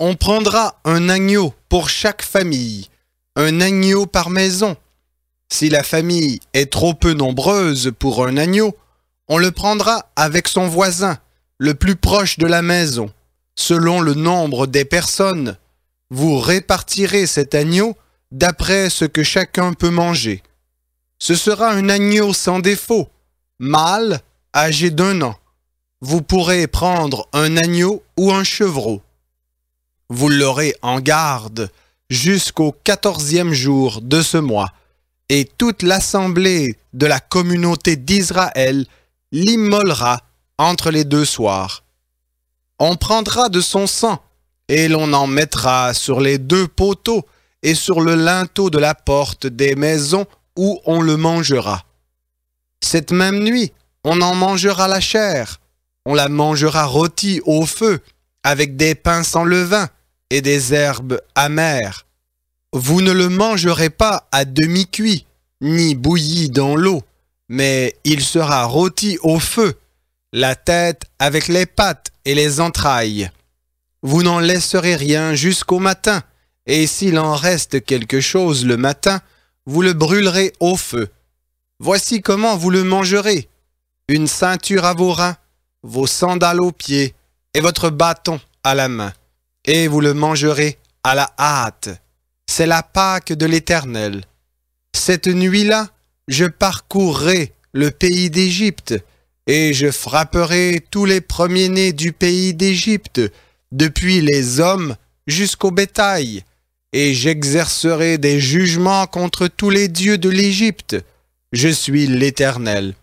On prendra un agneau pour chaque famille, un agneau par maison. Si la famille est trop peu nombreuse pour un agneau, on le prendra avec son voisin, le plus proche de la maison. Selon le nombre des personnes, vous répartirez cet agneau d'après ce que chacun peut manger. Ce sera un agneau sans défaut, mâle, âgé d'1 an. Vous pourrez prendre un agneau ou un chevreau. Vous l'aurez en garde jusqu'au 14e jour de ce mois, et toute l'assemblée de la communauté d'Israël l'immolera entre les 2 soirs. On prendra de son sang, et l'on en mettra sur les 2 poteaux et sur le linteau de la porte des maisons où on le mangera. Cette même nuit, on en mangera la chair. On la mangera rôtie au feu, avec des pains sans levain et des herbes amères. Vous ne le mangerez pas à demi-cuit, ni bouilli dans l'eau, mais il sera rôti au feu, la tête avec les pattes et les entrailles. Vous n'en laisserez rien jusqu'au matin, et s'il en reste quelque chose le matin, vous le brûlerez au feu. Voici comment vous le mangerez. Une ceinture à vos reins, vos sandales aux pieds et votre bâton à la main. Et vous le mangerez à la hâte. C'est la Pâque de l'Éternel. Cette nuit-là, je parcourrai le pays d'Égypte, et je frapperai tous les premiers-nés du pays d'Égypte, depuis les hommes jusqu'au bétail, et j'exercerai des jugements contre tous les dieux de l'Égypte. Je suis l'Éternel.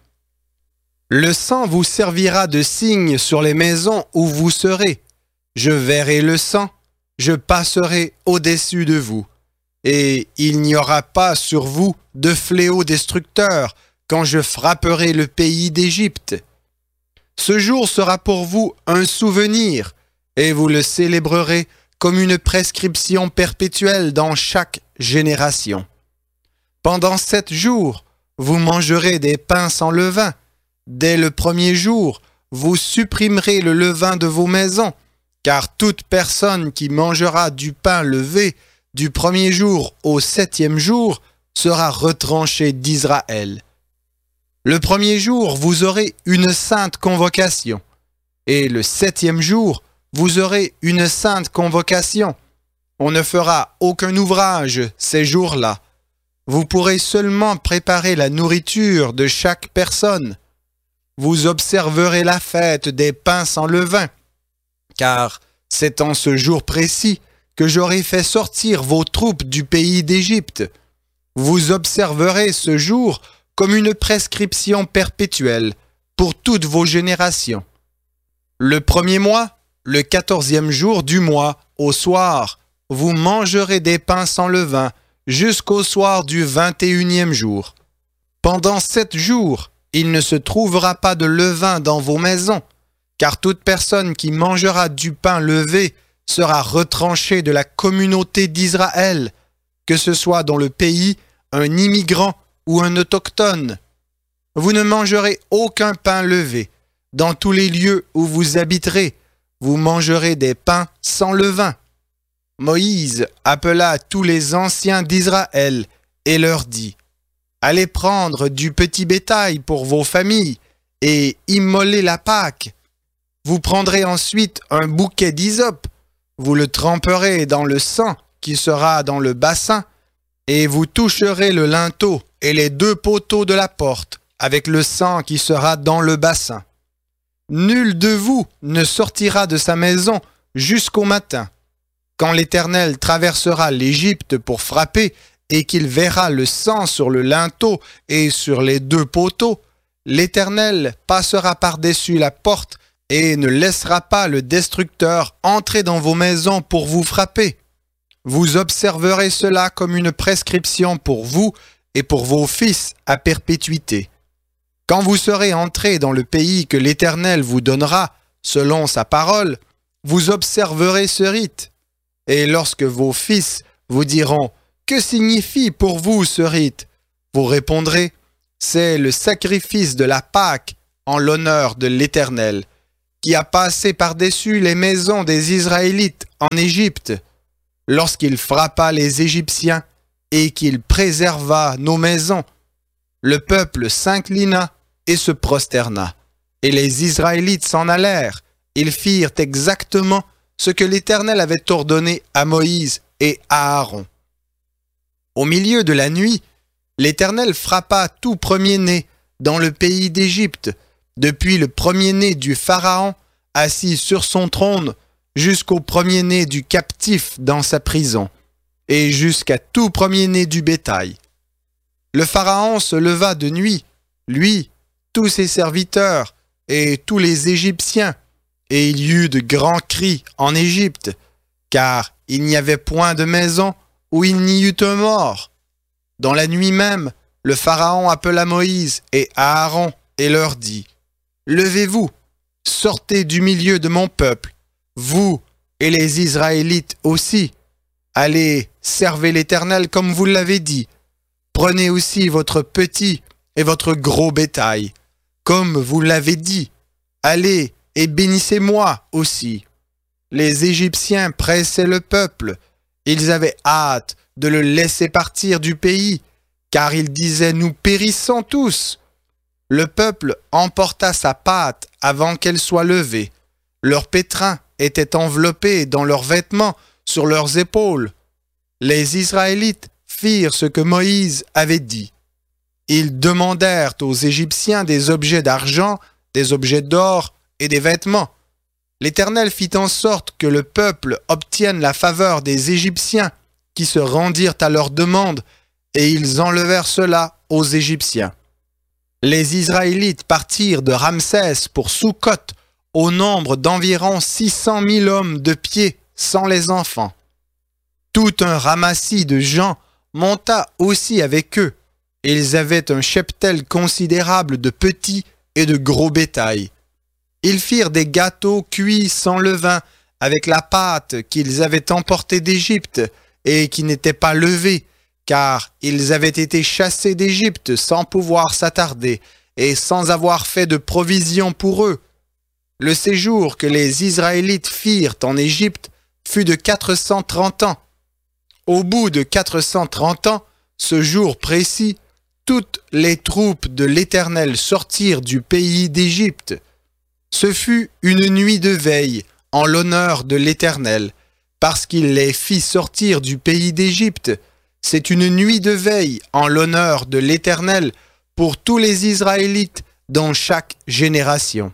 Le sang vous servira de signe sur les maisons où vous serez. Je verrai le sang, je passerai au-dessus de vous. Et il n'y aura pas sur vous de fléau destructeur quand je frapperai le pays d'Égypte. Ce jour sera pour vous un souvenir, et vous le célébrerez comme une prescription perpétuelle dans chaque génération. Pendant 7 jours, vous mangerez des pains sans levain. Dès le 1er jour, vous supprimerez le levain de vos maisons, car toute personne qui mangera du pain levé du 1er jour au 7e jour sera retranchée d'Israël. Le 1er jour, vous aurez une sainte convocation, et le 7e jour, vous aurez une sainte convocation. On ne fera aucun ouvrage ces jours-là. Vous pourrez seulement préparer la nourriture de chaque personne. Vous observerez la fête des pains sans levain, car c'est en ce jour précis que j'aurai fait sortir vos troupes du pays d'Égypte. Vous observerez ce jour comme une prescription perpétuelle pour toutes vos générations. Le 1er mois, le 14e jour du mois, au soir, vous mangerez des pains sans levain jusqu'au soir du 21e jour. Pendant 7 jours, il ne se trouvera pas de levain dans vos maisons, car toute personne qui mangera du pain levé sera retranchée de la communauté d'Israël, que ce soit dans le pays un immigrant ou un autochtone. Vous ne mangerez aucun pain levé. Dans tous les lieux où vous habiterez, vous mangerez des pains sans levain. Moïse appela tous les anciens d'Israël et leur dit : Allez prendre du petit bétail pour vos familles et immolez la Pâque. Vous prendrez ensuite un bouquet d'hysope, vous le tremperez dans le sang qui sera dans le bassin, et vous toucherez le linteau et les 2 poteaux de la porte avec le sang qui sera dans le bassin. Nul de vous ne sortira de sa maison jusqu'au matin. Quand l'Éternel traversera l'Égypte pour frapper et qu'il verra le sang sur le linteau et sur les 2 poteaux, l'Éternel passera par-dessus la porte et ne laissera pas le destructeur entrer dans vos maisons pour vous frapper. Vous observerez cela comme une prescription pour vous et pour vos fils à perpétuité. Quand vous serez entrés dans le pays que l'Éternel vous donnera, selon sa parole, vous observerez ce rite. Et lorsque vos fils vous diront « Que signifie pour vous ce rite ?» vous répondrez « C'est le sacrifice de la Pâque en l'honneur de l'Éternel. qui a passé par-dessus les maisons des Israélites en Égypte, lorsqu'il frappa les Égyptiens et qu'il préserva nos maisons. Le peuple s'inclina et se prosterna, et les Israélites s'en allèrent. Ils firent exactement ce que l'Éternel avait ordonné à Moïse et à Aaron. Au milieu de la nuit, l'Éternel frappa tout premier-né dans le pays d'Égypte, depuis le premier-né du Pharaon assis sur son trône jusqu'au premier-né du captif dans sa prison, et jusqu'à tout premier-né du bétail. Le Pharaon se leva de nuit, lui, tous ses serviteurs et tous les Égyptiens, et il y eut de grands cris en Égypte, car il n'y avait point de maison où il n'y eût un mort. Dans la nuit même, le Pharaon appela Moïse et Aaron et leur dit : Levez-vous, sortez du milieu de mon peuple, vous et les Israélites aussi. Allez, servez l'Éternel comme vous l'avez dit. Prenez aussi votre petit et votre gros bétail, comme vous l'avez dit. Allez et bénissez-moi aussi. Les Égyptiens pressaient le peuple. Ils avaient hâte de le laisser partir du pays, car ils disaient : Nous périssons tous. Le peuple emporta sa pâte avant qu'elle soit levée. Leurs pétrins étaient enveloppés dans leurs vêtements sur leurs épaules. Les Israélites firent ce que Moïse avait dit. Ils demandèrent aux Égyptiens des objets d'argent, des objets d'or et des vêtements. L'Éternel fit en sorte que le peuple obtienne la faveur des Égyptiens qui se rendirent à leur demande, et ils enlevèrent cela aux Égyptiens. Les Israélites partirent de Ramsès pour Soukhot au nombre d'environ 600 000 hommes de pied sans les enfants. Tout un ramassis de gens monta aussi avec eux. Ils avaient un cheptel considérable de petits et de gros bétail. Ils firent des gâteaux cuits sans levain avec la pâte qu'ils avaient emportée d'Égypte et qui n'était pas levée, car ils avaient été chassés d'Égypte sans pouvoir s'attarder et sans avoir fait de provisions pour eux. Le séjour que les Israélites firent en Égypte fut de 430 ans. Au bout de 430 ans, ce jour précis, toutes les troupes de l'Éternel sortirent du pays d'Égypte. Ce fut une nuit de veille en l'honneur de l'Éternel, parce qu'il les fit sortir du pays d'Égypte. C'est une nuit de veille en l'honneur de l'Éternel pour tous les Israélites dans chaque génération.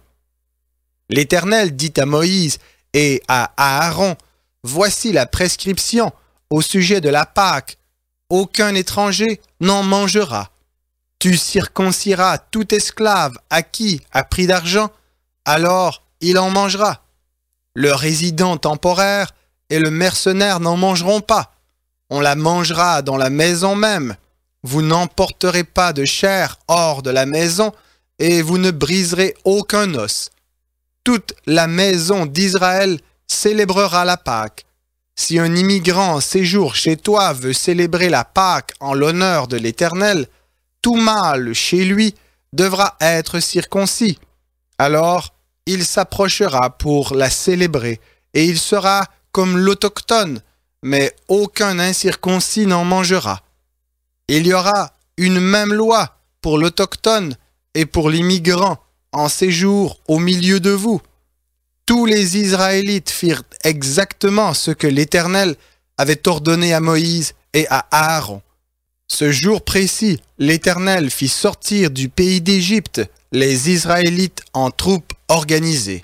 L'Éternel dit à Moïse et à Aaron : Voici la prescription au sujet de la Pâque. Aucun étranger n'en mangera. Tu circonciras tout esclave acquis à prix d'argent, alors il en mangera. Le résident temporaire et le mercenaire n'en mangeront pas. On la mangera dans la maison même. Vous n'emporterez pas de chair hors de la maison et vous ne briserez aucun os. Toute la maison d'Israël célébrera la Pâque. Si un immigrant en séjour chez toi veut célébrer la Pâque en l'honneur de l'Éternel, tout mâle chez lui devra être circoncis. Alors, il s'approchera pour la célébrer et il sera comme l'autochtone, mais aucun incirconcis n'en mangera. Il y aura une même loi pour l'autochtone et pour l'immigrant en séjour au milieu de vous. Tous les Israélites firent exactement ce que l'Éternel avait ordonné à Moïse et à Aaron. Ce jour précis, l'Éternel fit sortir du pays d'Égypte les Israélites en troupes organisées.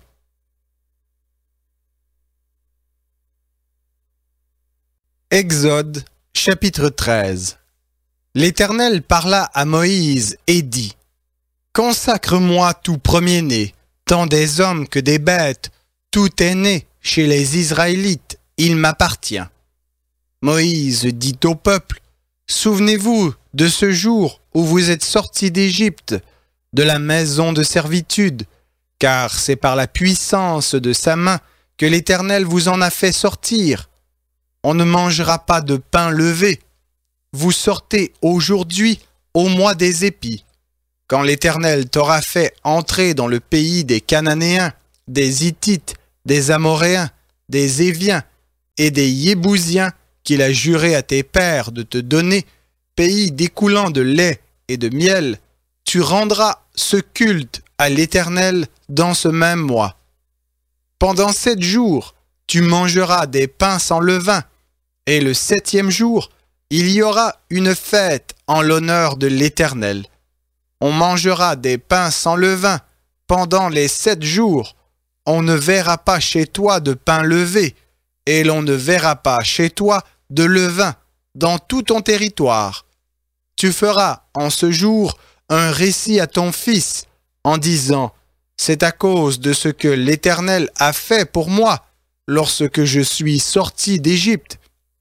Exode, chapitre 13. L'Éternel parla à Moïse et dit : Consacre-moi tout premier-né, tant des hommes que des bêtes, tout est né chez les Israélites, il m'appartient. Moïse dit au peuple : Souvenez-vous de ce jour où vous êtes sortis d'Égypte, de la maison de servitude, car c'est par la puissance de sa main que l'Éternel vous en a fait sortir. On ne mangera pas de pain levé. Vous sortez aujourd'hui au mois des épis. Quand l'Éternel t'aura fait entrer dans le pays des Cananéens, des Hittites, des Amoréens, des Éviens et des Yébousiens qu'il a juré à tes pères de te donner, pays découlant de lait et de miel, tu rendras ce culte à l'Éternel dans ce même mois. Pendant 7 jours, tu mangeras des pains sans levain, et le 7e jour, il y aura une fête en l'honneur de l'Éternel. On mangera des pains sans levain pendant les 7 jours. On ne verra pas chez toi de pain levé, et l'on ne verra pas chez toi de levain dans tout ton territoire. Tu feras en ce jour un récit à ton fils en disant « C'est à cause de ce que l'Éternel a fait pour moi lorsque je suis sorti d'Égypte.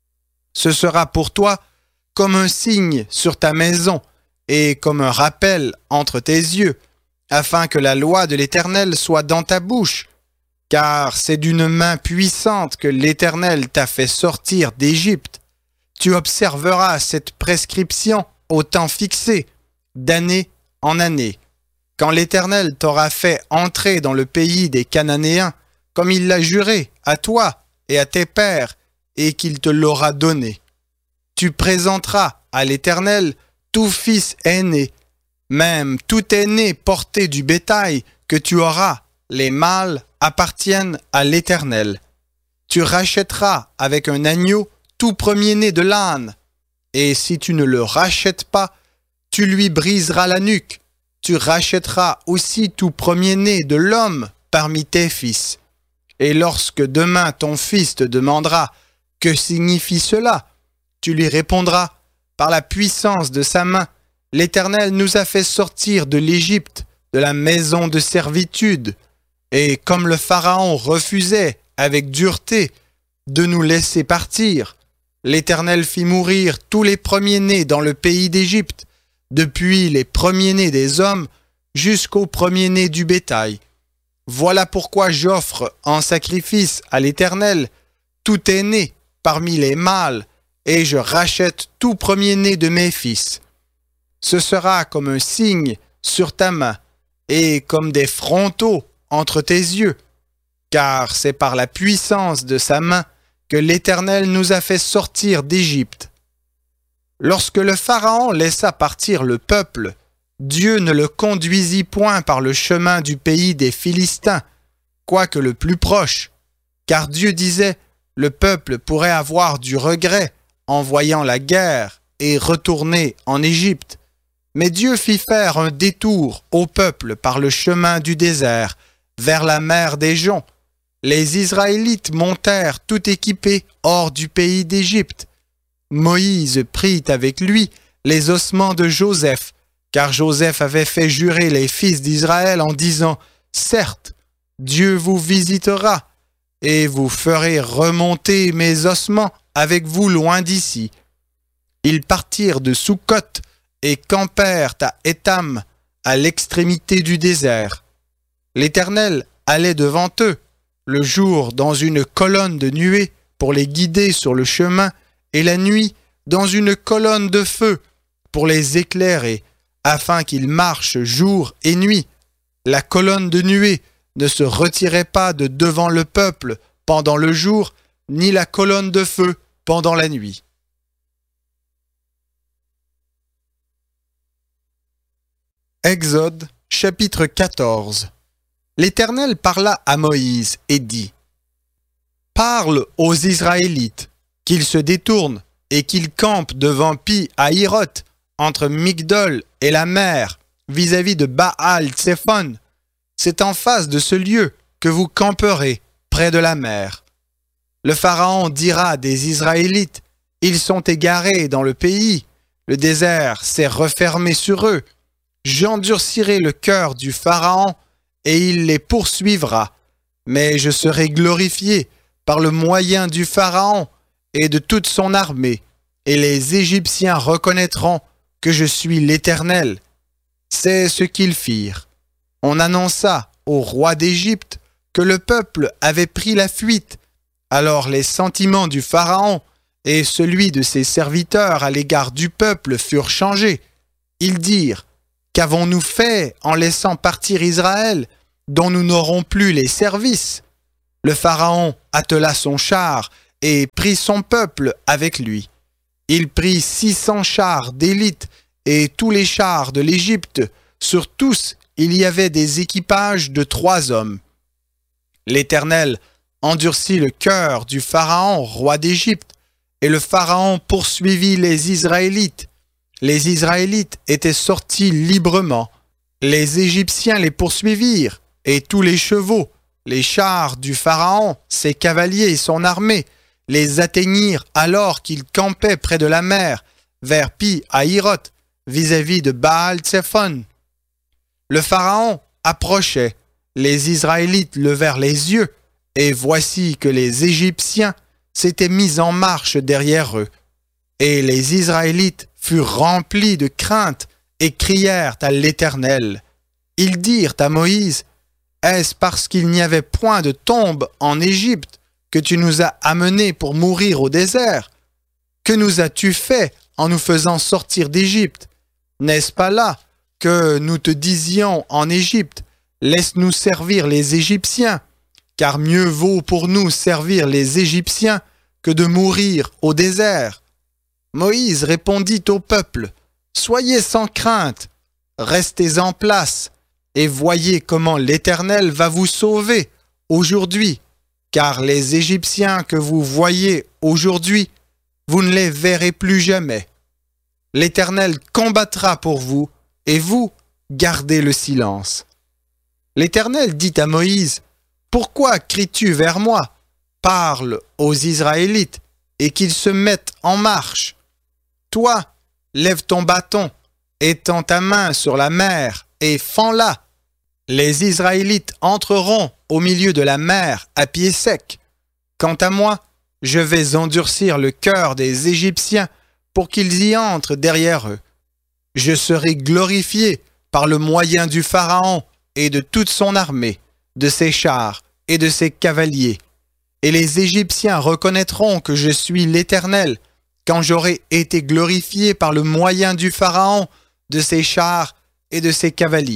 Ce sera pour toi comme un signe sur ta maison et comme un rappel entre tes yeux, afin que la loi de l'Éternel soit dans ta bouche. Car c'est d'une main puissante que l'Éternel t'a fait sortir d'Égypte. Tu observeras cette prescription au temps fixé, d'année en année. Quand l'Éternel t'aura fait entrer dans le pays des Cananéens, comme il l'a juré à toi et à tes pères, et qu'il te l'aura donné. Tu présenteras à l'Éternel tout fils aîné, même tout aîné porté du bétail que tu auras, les mâles appartiennent à l'Éternel. Tu rachèteras avec un agneau tout premier-né de l'âne, et si tu ne le rachètes pas, tu lui briseras la nuque. Tu rachèteras aussi tout premier-né de l'homme parmi tes fils. Et lorsque demain ton fils te demandera « Que signifie cela ?» tu lui répondras « Par la puissance de sa main, l'Éternel nous a fait sortir de l'Égypte, de la maison de servitude. Et comme le Pharaon refusait avec dureté de nous laisser partir, l'Éternel fit mourir tous les premiers-nés dans le pays d'Égypte, depuis les premiers-nés des hommes jusqu'aux premiers-nés du bétail. Voilà pourquoi j'offre en sacrifice à l'Éternel tout aîné parmi les mâles, et je rachète tout premier-né de mes fils. Ce sera comme un signe sur ta main, et comme des frontaux entre tes yeux, car c'est par la puissance de sa main que l'Éternel nous a fait sortir d'Égypte. Lorsque le Pharaon laissa partir le peuple, Dieu ne le conduisit point par le chemin du pays des Philistins, quoique le plus proche, car Dieu disait, le peuple pourrait avoir du regret en voyant la guerre et retourner en Égypte. Mais Dieu fit faire un détour au peuple par le chemin du désert, vers la mer des Joncs. Les Israélites montèrent tout équipés hors du pays d'Égypte. Moïse prit avec lui les ossements de Joseph, car Joseph avait fait jurer les fils d'Israël en disant « Certes, Dieu vous visitera, et vous ferez remonter mes ossements avec vous loin d'ici. » Ils partirent de Soukhot et campèrent à Étam, à l'extrémité du désert. L'Éternel allait devant eux, le jour dans une colonne de nuée pour les guider sur le chemin, et la nuit dans une colonne de feu pour les éclairer, afin qu'ils marchent jour et nuit. La colonne de nuée ne se retirait pas de devant le peuple pendant le jour, ni la colonne de feu pendant la nuit. Exode, chapitre 14. L'Éternel parla à Moïse et dit « Parle aux Israélites, qu'ils se détournent et qu'ils campent devant Pi-Hahiroth, entre Migdol et la mer, vis-à-vis de Baal-Tsephon. C'est en face de ce lieu que vous camperez, près de la mer. Le Pharaon dira des Israélites, ils sont égarés dans le pays, le désert s'est refermé sur eux. J'endurcirai le cœur du Pharaon et il les poursuivra. Mais je serai glorifié par le moyen du Pharaon et de toute son armée, et les Égyptiens reconnaîtront que je suis l'Éternel. » C'est ce qu'ils firent. On annonça au roi d'Égypte que le peuple avait pris la fuite. Alors les sentiments du Pharaon et celui de ses serviteurs à l'égard du peuple furent changés. Ils dirent « Qu'avons-nous fait en laissant partir Israël, dont nous n'aurons plus les services. Le Pharaon attela son char et prit son peuple avec lui. Il prit 600 chars d'élite et tous les chars de l'Égypte. Sur tous, il y avait des équipages de 3 hommes. L'Éternel endurcit le cœur du Pharaon, roi d'Égypte, et le Pharaon poursuivit les Israélites. Les Israélites étaient sortis librement. Les Égyptiens les poursuivirent, et tous les chevaux, les chars du Pharaon, ses cavaliers et son armée, les atteignirent alors qu'ils campaient près de la mer, vers Pi-Hahiroth, vis-à-vis de Baal-Tsephon. Le Pharaon approchait, les Israélites levèrent les yeux, et voici que les Égyptiens s'étaient mis en marche derrière eux. Et les Israélites furent remplis de crainte et crièrent à l'Éternel. Ils dirent à Moïse, « Est-ce parce qu'il n'y avait point de tombe en Égypte que tu nous as amenés pour mourir au désert? Que nous as-tu fait en nous faisant sortir d'Égypte? N'est-ce pas là que nous te disions en Égypte, laisse-nous servir les Égyptiens, car mieux vaut pour nous servir les Égyptiens que de mourir au désert. » Moïse répondit au peuple, « Soyez sans crainte, restez en place, et voyez comment l'Éternel va vous sauver aujourd'hui, car les Égyptiens que vous voyez aujourd'hui, vous ne les verrez plus jamais. L'Éternel combattra pour vous, et vous, gardez le silence. » L'Éternel dit à Moïse, « Pourquoi cries-tu vers moi? Parle aux Israélites, et qu'ils se mettent en marche. Toi, lève ton bâton, étends ta main sur la mer, et fends-la. Les Israélites entreront au milieu de la mer à pied sec. Quant à moi, je vais endurcir le cœur des Égyptiens pour qu'ils y entrent derrière eux. Je serai glorifié par le moyen du Pharaon et de toute son armée, de ses chars et de ses cavaliers. Et les Égyptiens reconnaîtront que je suis l'Éternel, quand j'aurai été glorifié par le moyen du Pharaon, de ses chars et de ses cavaliers. »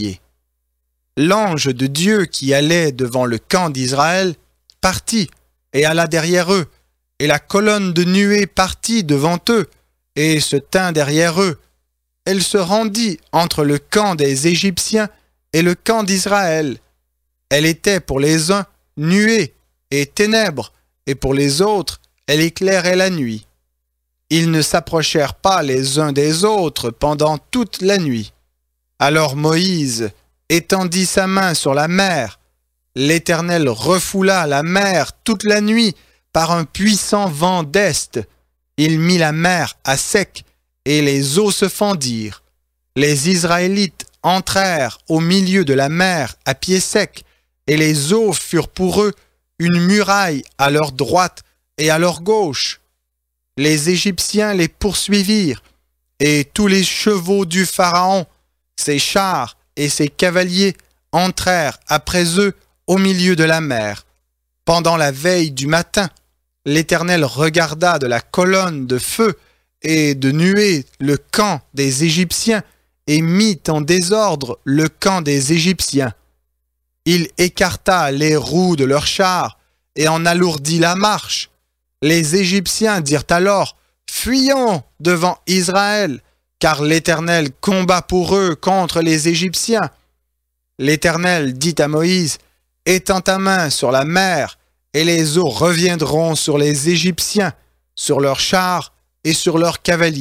L'ange de Dieu qui allait devant le camp d'Israël partit et alla derrière eux, et la colonne de nuée partit devant eux et se tint derrière eux. Elle se rendit entre le camp des Égyptiens et le camp d'Israël. Elle était pour les uns nuée et ténèbres, et pour les autres elle éclairait la nuit. Ils ne s'approchèrent pas les uns des autres pendant toute la nuit. Alors Moïse étendit sa main sur la mer. L'Éternel refoula la mer toute la nuit par un puissant vent d'est. Il mit la mer à sec, et les eaux se fendirent. Les Israélites entrèrent au milieu de la mer à pied sec, et les eaux furent pour eux une muraille à leur droite et à leur gauche. Les Égyptiens les poursuivirent, et tous les chevaux du Pharaon, ses chars et ses cavaliers entrèrent après eux au milieu de la mer. Pendant la veille du matin, l'Éternel regarda de la colonne de feu et de nuée le camp des Égyptiens et mit en désordre le camp des Égyptiens. Il écarta les roues de leurs chars et en alourdit la marche. Les Égyptiens dirent alors, « Fuyons devant Israël, car l'Éternel combat pour eux contre les Égyptiens. » L'Éternel dit à Moïse, « Étends ta main sur la mer, et les eaux reviendront sur les Égyptiens, sur leurs chars et sur leurs cavaliers. »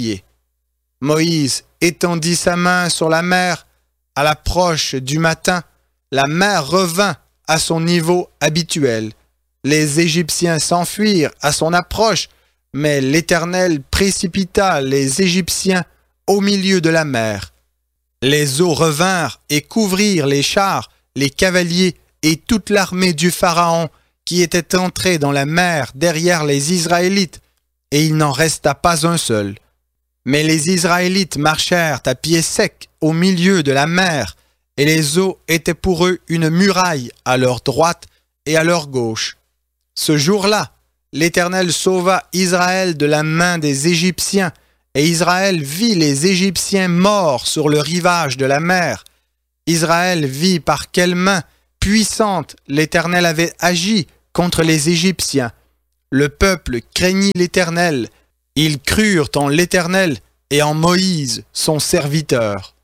Moïse étendit sa main sur la mer. À l'approche du matin, la mer revint à son niveau habituel. Les Égyptiens s'enfuirent à son approche, mais l'Éternel précipita les Égyptiens au milieu de la mer. Les eaux revinrent et couvrirent les chars, les cavaliers et toute l'armée du Pharaon qui était entrée dans la mer derrière les Israélites, et il n'en resta pas un seul. Mais les Israélites marchèrent à pied sec au milieu de la mer, et les eaux étaient pour eux une muraille à leur droite et à leur gauche. Ce jour-là, l'Éternel sauva Israël de la main des Égyptiens, et Israël vit les Égyptiens morts sur le rivage de la mer. Israël vit par quelle main puissante l'Éternel avait agi contre les Égyptiens. Le peuple craignit l'Éternel. Ils crurent en l'Éternel et en Moïse, son serviteur.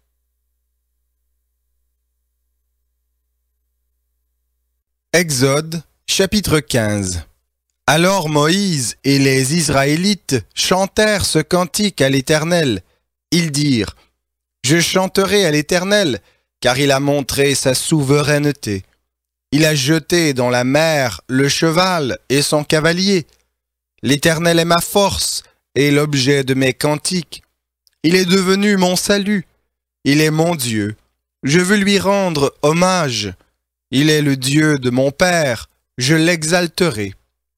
Exode, chapitre 15. Alors Moïse et les Israélites chantèrent ce cantique à l'Éternel. Ils dirent: Je chanterai à l'Éternel, car il a montré sa souveraineté. Il a jeté dans la mer le cheval et son cavalier. L'Éternel est ma force et l'objet de mes cantiques. Il est devenu mon salut. Il est mon Dieu. Je veux lui rendre hommage. Il est le Dieu de mon Père. Je l'exalterai.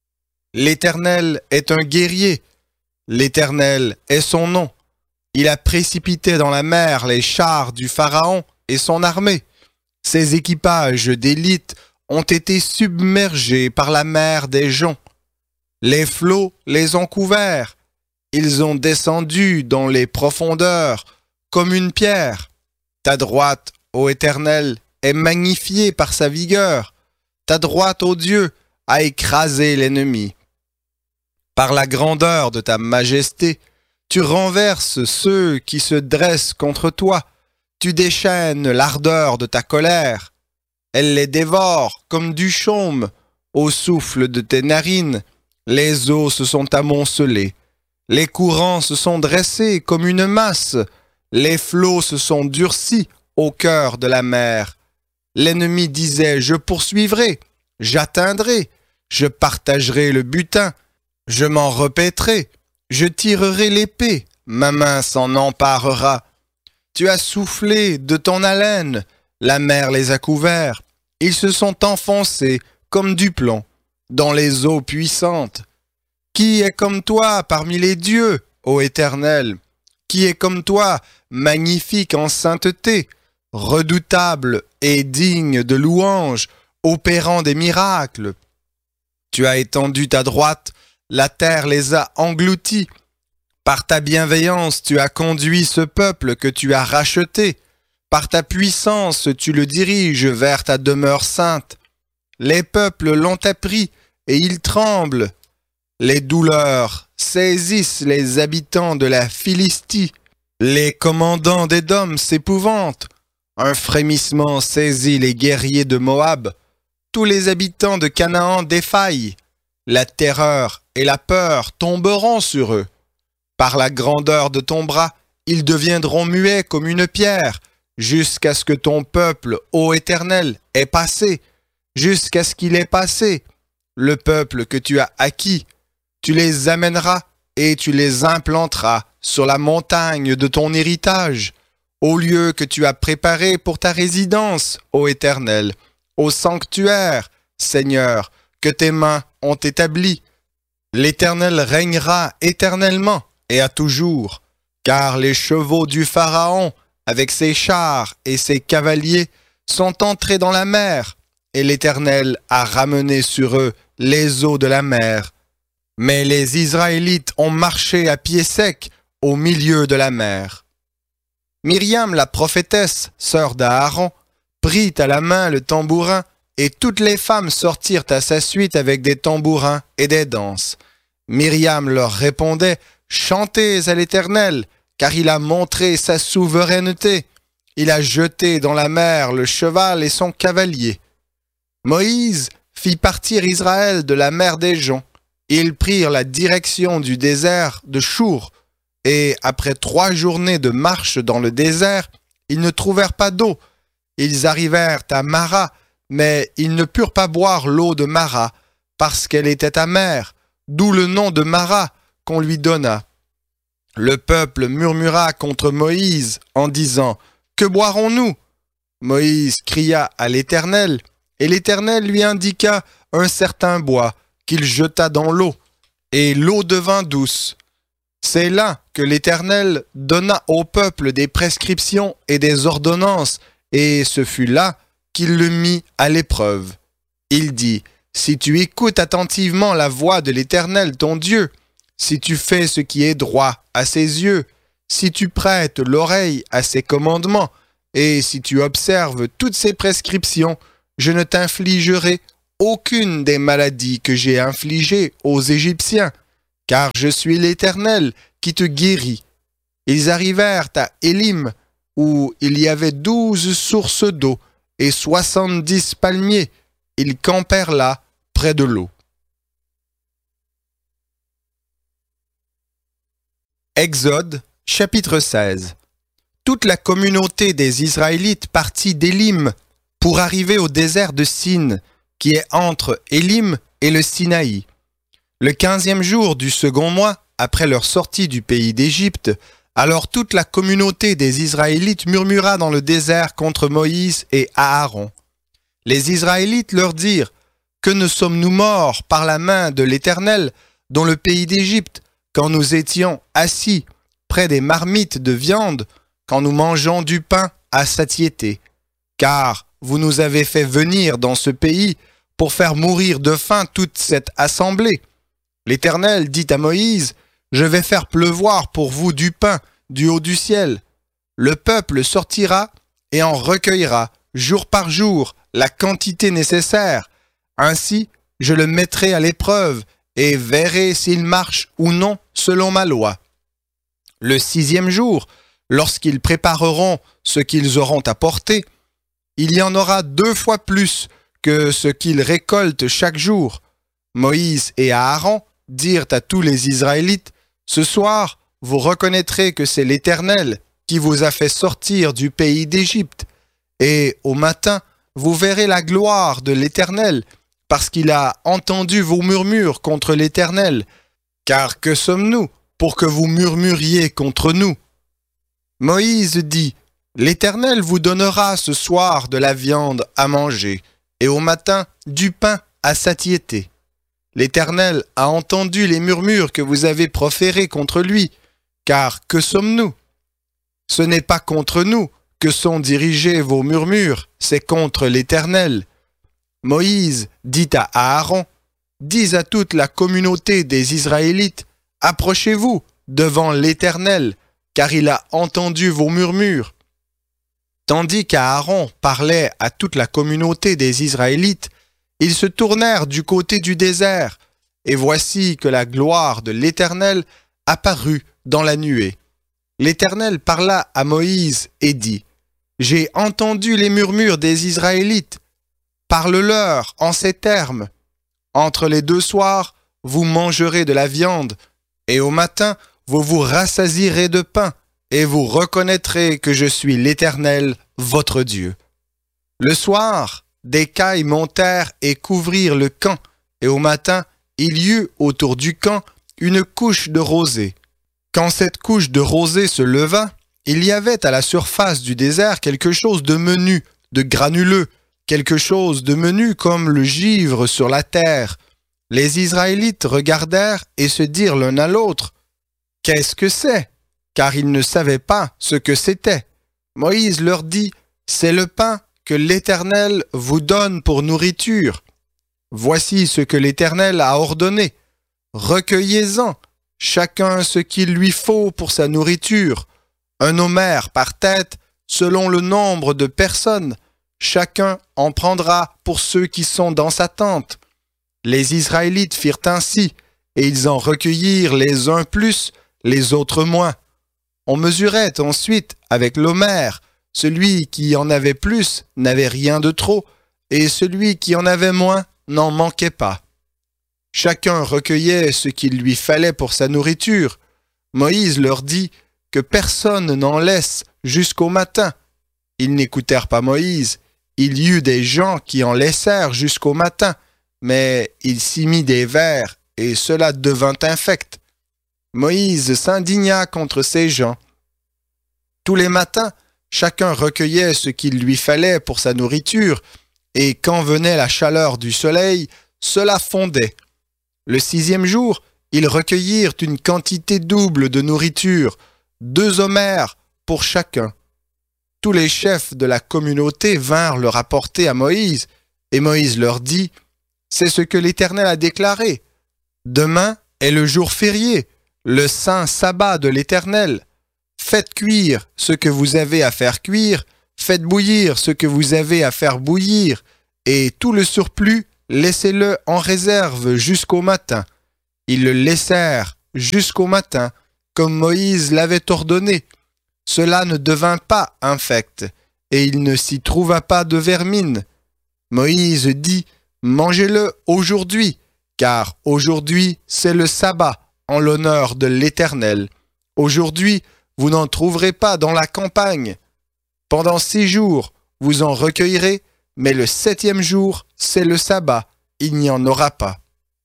L'Éternel est un guerrier. L'Éternel est son nom. Il a précipité dans la mer les chars du Pharaon et son armée. Ses équipages d'élite ont été submergés par la mer des joncs. Les flots les ont couverts. Ils ont descendu dans les profondeurs comme une pierre. Ta droite, ô Éternel, est magnifiée par sa vigueur. Ta droite, ô Dieu, a écrasé l'ennemi. Par la grandeur de ta majesté, tu renverses ceux qui se dressent contre toi. Tu déchaînes l'ardeur de ta colère. Elle les dévore comme du chaume. Au souffle de tes narines, les eaux se sont amoncelées. Les courants se sont dressés comme une masse. Les flots se sont durcis au cœur de la mer. L'ennemi disait: Je poursuivrai, j'atteindrai, je partagerai le butin, je m'en repaîtrai, je tirerai l'épée, ma main s'en emparera. Tu as soufflé de ton haleine, la mer les a couverts, ils se sont enfoncés comme du plomb dans les eaux puissantes. Qui est comme toi parmi les dieux, ô Éternel? Qui est comme toi, magnifique en sainteté, redoutable et digne de louange, opérant des miracles? Tu as étendu ta droite, la terre les a engloutis. Par ta bienveillance, tu as conduit ce peuple que tu as racheté. Par ta puissance, tu le diriges vers ta demeure sainte. Les peuples l'ont appris et ils tremblent. Les douleurs saisissent les habitants de la Philistie. Les commandants d'Édom s'épouvantent. Un frémissement saisit les guerriers de Moab. Tous les habitants de Canaan défaillent. La terreur et la peur tomberont sur eux. Par la grandeur de ton bras, ils deviendront muets comme une pierre, jusqu'à ce que ton peuple, ô Éternel, ait passé, jusqu'à ce qu'il ait passé. Le peuple que tu as acquis, tu les amèneras et tu les implanteras sur la montagne de ton héritage, au lieu que tu as préparé pour ta résidence, ô Éternel, au sanctuaire, Seigneur, que tes mains ont établi. L'Éternel régnera éternellement et à toujours, car les chevaux du Pharaon, avec ses chars et ses cavaliers, sont entrés dans la mer, et l'Éternel a ramené sur eux les eaux de la mer. Mais les Israélites ont marché à pied sec au milieu de la mer. Myriam, la prophétesse, sœur d'Aaron, prit à la main le tambourin, et toutes les femmes sortirent à sa suite avec des tambourins et des danses. Myriam leur répondait: Chantez à l'Éternel, car il a montré sa souveraineté. Il a jeté dans la mer le cheval et son cavalier. Moïse fit partir Israël de la mer des joncs. Ils prirent la direction du désert de Chour, et après 3 journées de marche dans le désert, ils ne trouvèrent pas d'eau. Ils arrivèrent à Mara, mais ils ne purent pas boire l'eau de Mara, parce qu'elle était amère, d'où le nom de Mara qu'on lui donna. Le peuple murmura contre Moïse en disant: Que boirons-nous? Moïse cria à l'Éternel, et l'Éternel lui indiqua un certain bois qu'il jeta dans l'eau, et l'eau devint douce. C'est là que l'Éternel donna au peuple des prescriptions et des ordonnances, et ce fut là qu'il le mit à l'épreuve. Il dit: Si tu écoutes attentivement la voix de l'Éternel ton Dieu, si tu fais ce qui est droit à ses yeux, si tu prêtes l'oreille à ses commandements, et si tu observes toutes ses prescriptions, je ne t'infligerai aucune des maladies que j'ai infligées aux Égyptiens, car je suis l'Éternel qui te guérit. » Ils arrivèrent à Élim, où il y avait 12 sources d'eau et 70 palmiers. Ils campèrent là, près de l'eau. Exode, chapitre 16. Toute la communauté des Israélites partit d'Élim pour arriver au désert de Sin, qui est entre Élim et le Sinaï. Le 15e jour du second mois, après leur sortie du pays d'Égypte, alors toute la communauté des Israélites murmura dans le désert contre Moïse et Aaron. Les Israélites leur dirent: « Que ne sommes-nous morts par la main de l'Éternel dans le pays d'Égypte, quand nous étions assis près des marmites de viande, quand nous mangeons du pain à satiété. Car vous nous avez fait venir dans ce pays pour faire mourir de faim toute cette assemblée. » L'Éternel dit à Moïse: « Je vais faire pleuvoir pour vous du pain du haut du ciel. Le peuple sortira et en recueillera jour par jour la quantité nécessaire. Ainsi, je le mettrai à l'épreuve et verrai s'il marche ou non selon ma loi. Le 6e jour, lorsqu'ils prépareront ce qu'ils auront apporté, il y en aura 2 fois plus que ce qu'ils récoltent chaque jour. » Moïse et Aaron dirent à tous les Israélites: « Ce soir, vous reconnaîtrez que c'est l'Éternel qui vous a fait sortir du pays d'Égypte. Et au matin, vous verrez la gloire de l'Éternel, parce qu'il a entendu vos murmures contre l'Éternel. Car que sommes-nous pour que vous murmuriez contre nous? » Moïse dit: « L'Éternel vous donnera ce soir de la viande à manger, et au matin du pain à satiété. L'Éternel a entendu les murmures que vous avez proférés contre lui, car que sommes-nous? Ce n'est pas contre nous que sont dirigés vos murmures, c'est contre l'Éternel. » Moïse dit à Aaron: « Dis à toute la communauté des Israélites: approchez-vous devant l'Éternel, car il a entendu vos murmures. » Tandis qu'Aaron parlait à toute la communauté des Israélites, ils se tournèrent du côté du désert, et voici que la gloire de l'Éternel apparut dans la nuée. L'Éternel parla à Moïse et dit: « J'ai entendu les murmures des Israélites. Parle-leur en ces termes: entre les 2 soirs, vous mangerez de la viande, et au matin, vous vous rassasierez de pain, et vous reconnaîtrez que je suis l'Éternel, votre Dieu. » Le soir, des cailles montèrent et couvrirent le camp, et au matin, il y eut autour du camp une couche de rosée. Quand cette couche de rosée se leva, il y avait à la surface du désert quelque chose de menu, de granuleux, quelque chose de menu comme le givre sur la terre. Les Israélites regardèrent et se dirent l'un à l'autre: « Qu'est-ce que c'est ?» Car ils ne savaient pas ce que c'était. Moïse leur dit: « C'est le pain que l'Éternel vous donne pour nourriture. Voici ce que l'Éternel a ordonné. Recueillez-en, chacun ce qu'il lui faut pour sa nourriture, 1 homère par tête, selon le nombre de personnes. Chacun en prendra pour ceux qui sont dans sa tente. » Les Israélites firent ainsi, et ils en recueillirent les uns plus, les autres moins. On mesurait ensuite avec l'homère. Celui qui en avait plus n'avait rien de trop, et celui qui en avait moins n'en manquait pas. Chacun recueillait ce qu'il lui fallait pour sa nourriture. Moïse leur dit que personne n'en laisse jusqu'au matin. Ils n'écoutèrent pas Moïse. Il y eut des gens qui en laissèrent jusqu'au matin, mais il s'y mit des vers, et cela devint infect. Moïse s'indigna contre ces gens. Tous les matins, chacun recueillait ce qu'il lui fallait pour sa nourriture, et quand venait la chaleur du soleil, cela fondait. Le 6e jour, ils recueillirent une quantité double de nourriture, 2 homères pour chacun. Tous les chefs de la communauté vinrent le rapporter à Moïse, et Moïse leur dit: « C'est ce que l'Éternel a déclaré. Demain est le jour férié, le saint sabbat de l'Éternel. Faites cuire ce que vous avez à faire cuire, faites bouillir ce que vous avez à faire bouillir, et tout le surplus, laissez-le en réserve jusqu'au matin. Ils le laissèrent jusqu'au matin, comme Moïse l'avait ordonné. Cela ne devint pas infect, et il ne s'y trouva pas de vermine. Moïse dit, « Mangez-le aujourd'hui, car aujourd'hui c'est le sabbat, en l'honneur de l'Éternel. Aujourd'hui, vous n'en trouverez pas dans la campagne. Pendant 6 jours, vous en recueillerez, mais le 7e jour, c'est le sabbat, il n'y en aura pas. »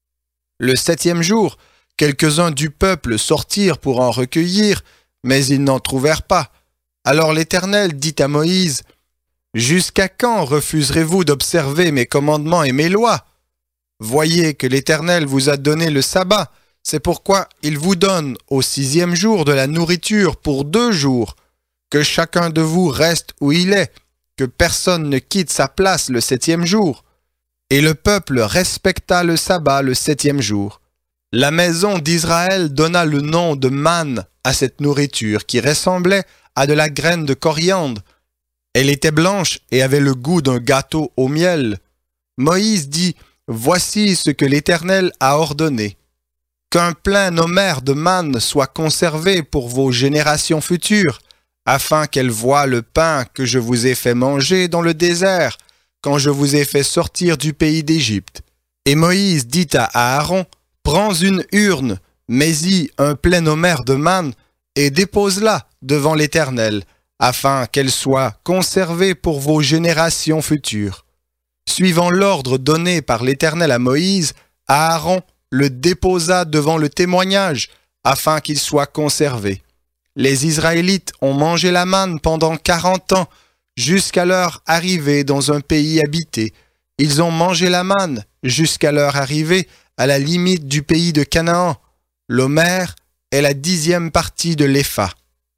Le 7e jour, quelques-uns du peuple sortirent pour en recueillir, mais ils n'en trouvèrent pas. Alors l'Éternel dit à Moïse, « Jusqu'à quand refuserez-vous d'observer mes commandements et mes lois? Voyez que l'Éternel vous a donné le sabbat, c'est pourquoi il vous donne au 6e jour de la nourriture pour 2 jours. Que chacun de vous reste où il est, que personne ne quitte sa place le 7e jour. » Et le peuple respecta le sabbat le 7e jour. La maison d'Israël donna le nom de manne à cette nourriture qui ressemblait à de la graine de coriandre. Elle était blanche et avait le goût d'un gâteau au miel. Moïse dit, « Voici ce que l'Éternel a ordonné. Qu'un plein homère de manne soit conservé pour vos générations futures, afin qu'elles voient le pain que je vous ai fait manger dans le désert, quand je vous ai fait sortir du pays d'Égypte. » Et Moïse dit à Aaron, « Prends une urne, mets-y un plein homère de manne, et dépose-la devant l'Éternel, afin qu'elle soit conservée pour vos générations futures. » Suivant l'ordre donné par l'Éternel à Moïse, Aaron le déposa devant le témoignage, afin qu'il soit conservé. Les Israélites ont mangé la manne pendant 40 ans, jusqu'à leur arrivée dans un pays habité. Ils ont mangé la manne jusqu'à leur arrivée à la limite du pays de Canaan. L'homère est la 10e partie de l'épha.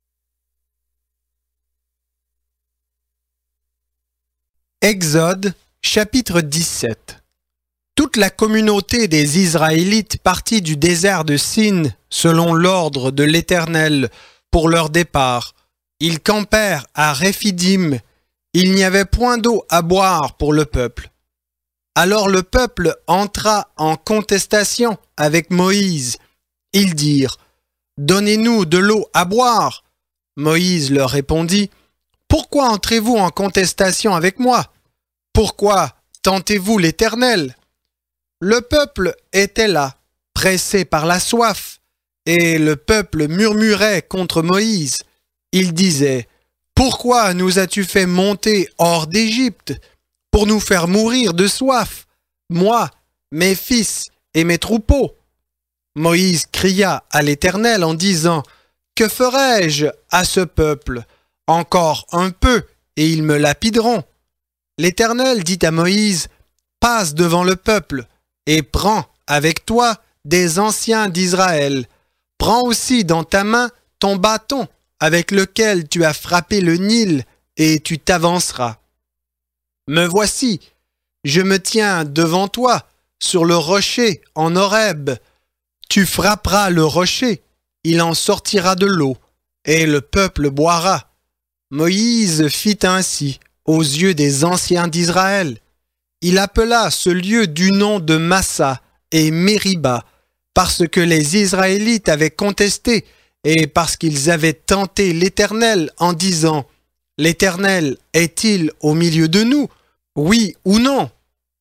Exode, chapitre 17. Toute la communauté des Israélites partit du désert de Sin, selon l'ordre de l'Éternel, pour leur départ. Ils campèrent à Réphidim. Il n'y avait point d'eau à boire pour le peuple. Alors le peuple entra en contestation avec Moïse. Ils dirent, « Donnez-nous de l'eau à boire. » Moïse leur répondit, « Pourquoi entrez-vous en contestation avec moi? Pourquoi tentez-vous l'Éternel? » Le peuple était là, pressé par la soif, et le peuple murmurait contre Moïse. Il disait, « Pourquoi nous as-tu fait monter hors d'Égypte pour nous faire mourir de soif, moi, mes fils et mes troupeaux? » Moïse cria à l'Éternel en disant, « Que ferai-je à ce peuple? Encore un peu, et ils me lapideront. » L'Éternel dit à Moïse, « Passe devant le peuple, et prends avec toi des anciens d'Israël. Prends aussi dans ta main ton bâton, avec lequel tu as frappé le Nil, et tu t'avanceras. Me voici, je me tiens devant toi, sur le rocher en Horeb. Tu frapperas le rocher, il en sortira de l'eau, et le peuple boira. » Moïse fit ainsi aux yeux des anciens d'Israël. Il appela ce lieu du nom de Massa et Mériba, parce que les Israélites avaient contesté, et parce qu'ils avaient tenté l'Éternel en disant, « L'Éternel est-il au milieu de nous? Oui ou non? »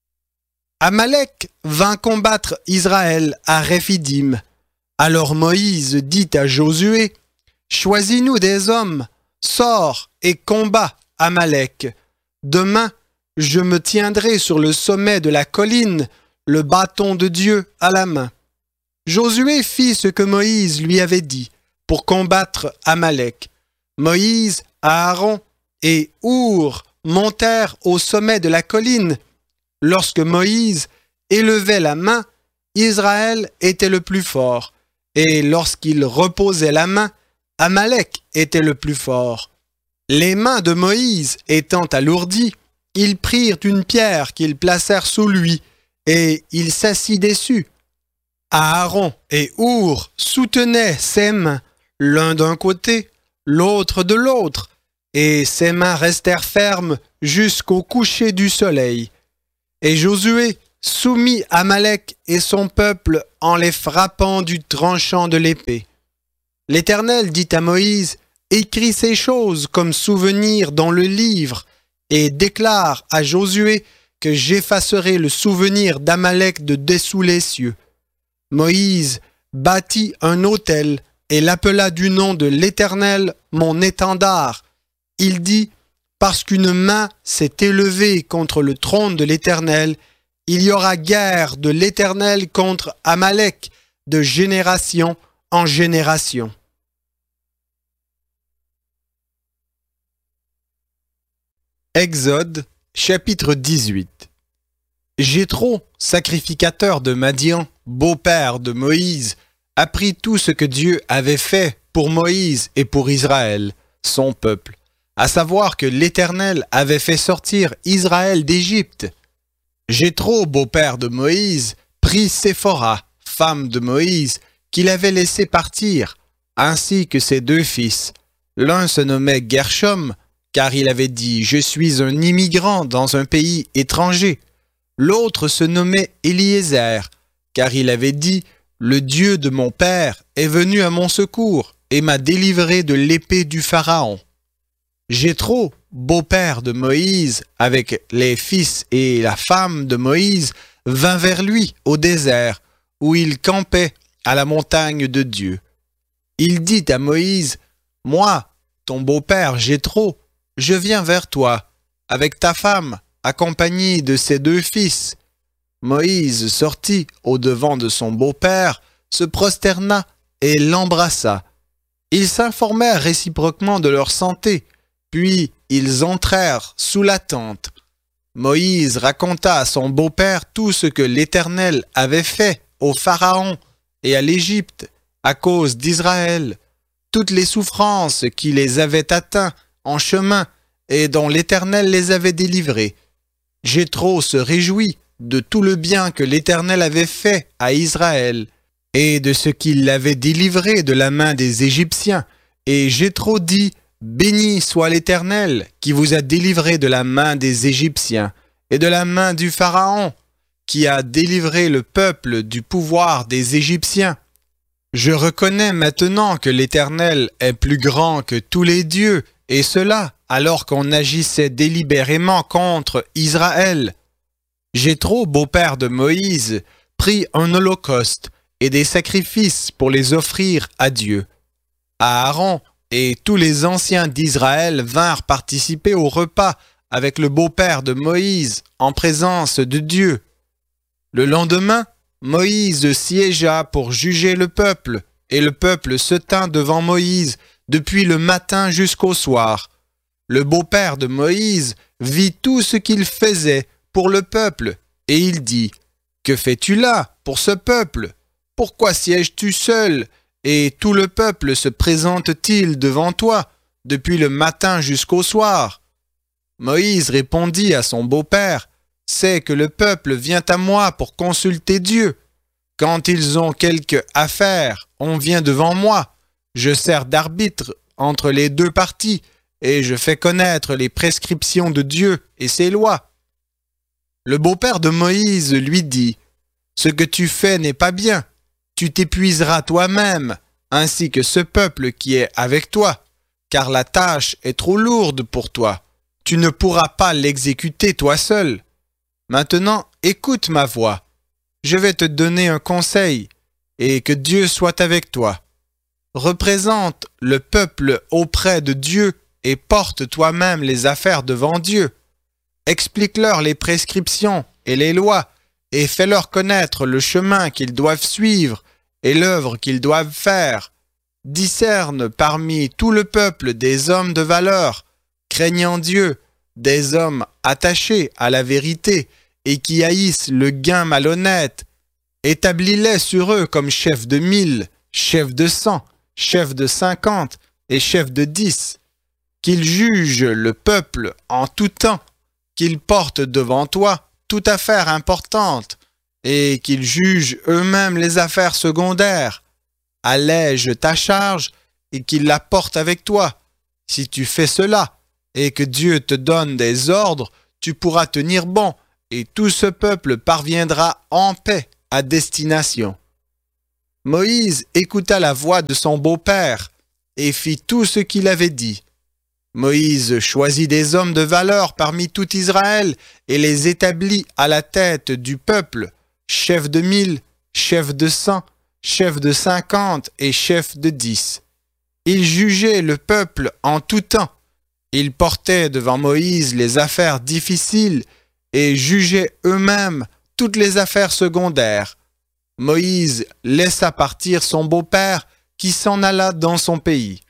Amalek vint combattre Israël à Réphidim. Alors Moïse dit à Josué, « Choisis-nous des hommes, sors et combat Amalek. Demain, je me tiendrai sur le sommet de la colline, le bâton de Dieu à la main. » Josué fit ce que Moïse lui avait dit pour combattre Amalek. Moïse, Aaron et Our montèrent au sommet de la colline. Lorsque Moïse élevait la main, Israël était le plus fort, et lorsqu'il reposait la main, Amalek était le plus fort. Les mains de Moïse étant alourdies, ils prirent une pierre qu'ils placèrent sous lui, et il s'assit dessus. Aaron et Our soutenaient ses mains, l'un d'un côté, l'autre de l'autre, et ses mains restèrent fermes jusqu'au coucher du soleil. Et Josué soumit Amalek et son peuple en les frappant du tranchant de l'épée. L'Éternel dit à Moïse, « Écris ces choses comme souvenir dans le livre et déclare à Josué que j'effacerai le souvenir d'Amalek de dessous les cieux. » Moïse bâtit un autel et l'appela du nom de l'Éternel mon étendard. Il dit, « Parce qu'une main s'est élevée contre le trône de l'Éternel, il y aura guerre de l'Éternel contre Amalek de génération en génération. » Exode, chapitre 18. Jéthro, sacrificateur de Madian, beau-père de Moïse, apprit tout ce que Dieu avait fait pour Moïse et pour Israël, son peuple, à savoir que l'Éternel avait fait sortir Israël d'Égypte. Jéthro, beau-père de Moïse, prit Séphora, femme de Moïse, qu'il avait laissé partir, ainsi que ses 2 fils. L'un se nommait Gershom, car il avait dit « Je suis un immigrant dans un pays étranger ». L'autre se nommait Éliézer, car il avait dit « Le Dieu de mon père est venu à mon secours et m'a délivré de l'épée du Pharaon. » Jéthro, beau-père de Moïse, avec les fils et la femme de Moïse, vint vers lui au désert, où il campait à la montagne de Dieu. Il dit à Moïse, « Moi, ton beau-père Jéthro, je viens vers toi, avec ta femme, accompagnée de ses 2 fils. » Moïse sortit au-devant de son beau-père, se prosterna et l'embrassa. Ils s'informèrent réciproquement de leur santé, puis ils entrèrent sous la tente. Moïse raconta à son beau-père tout ce que l'Éternel avait fait au Pharaon et à l'Égypte à cause d'Israël, toutes les souffrances qui les avaient atteints en chemin et dont l'Éternel les avait délivrés. Jéthro se réjouit de tout le bien que l'Éternel avait fait à Israël et de ce qu'il l'avait délivré de la main des Égyptiens. Et Jéthro dit, « Béni soit l'Éternel qui vous a délivré de la main des Égyptiens et de la main du Pharaon, qui a délivré le peuple du pouvoir des Égyptiens. Je reconnais maintenant que l'Éternel est plus grand que tous les dieux, et cela alors qu'on agissait délibérément contre Israël. » Jéthro, beau-père de Moïse, prit un holocauste et des sacrifices pour les offrir à Dieu. Aaron et tous les anciens d'Israël vinrent participer au repas avec le beau-père de Moïse en présence de Dieu. Le lendemain, Moïse siégea pour juger le peuple, et le peuple se tint devant Moïse depuis le matin jusqu'au soir. Le beau-père de Moïse vit tout ce qu'il faisait pour le peuple, et il dit, « Que fais-tu là pour ce peuple? Pourquoi sièges-tu seul, et tout le peuple se présente-t-il devant toi depuis le matin jusqu'au soir? » Moïse répondit à son beau-père, « C'est que le peuple vient à moi pour consulter Dieu. Quand ils ont quelque affaire, on vient devant moi. Je sers d'arbitre entre les 2 parties, et je fais connaître les prescriptions de Dieu et ses lois. » Le beau-père de Moïse lui dit, « Ce que tu fais n'est pas bien. Tu t'épuiseras toi-même, ainsi que ce peuple qui est avec toi, car la tâche est trop lourde pour toi. Tu ne pourras pas l'exécuter toi seul. Maintenant, écoute ma voix. Je vais te donner un conseil, et que Dieu soit avec toi. Représente le peuple auprès de Dieu et porte toi-même les affaires devant Dieu. Explique-leur les prescriptions et les lois, et fais-leur connaître le chemin qu'ils doivent suivre et l'œuvre qu'ils doivent faire. Discerne parmi tout le peuple des hommes de valeur, craignant Dieu, des hommes attachés à la vérité et qui haïssent le gain malhonnête. Établis-les sur eux comme chefs de 1000, chefs de 100, chefs de 50 et chefs de 10. Qu'ils jugent le peuple en tout temps, qu'ils portent devant toi toute affaire importante, et qu'ils jugent eux-mêmes les affaires secondaires. Allège ta charge et qu'ils la portent avec toi. Si tu fais cela, et que Dieu te donne des ordres, tu pourras tenir bon et tout ce peuple parviendra en paix à destination. Moïse écouta la voix de son beau-père et fit tout ce qu'il avait dit. Moïse choisit des hommes de valeur parmi tout Israël et les établit à la tête du peuple, chef de 1000, chef de 100, chef de 50 et chef de 10. Ils jugeaient le peuple en tout temps. Ils portaient devant Moïse les affaires difficiles et jugeaient eux-mêmes toutes les affaires secondaires. Moïse laissa partir son beau-père qui s'en alla dans son pays.